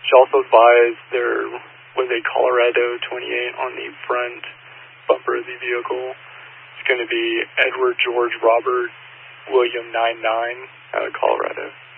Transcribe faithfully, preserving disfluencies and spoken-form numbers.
should also advise there was a Colorado twenty-eight on the front bumper of the vehicle. It's going to be Edward George Robert William nine nine out of Colorado.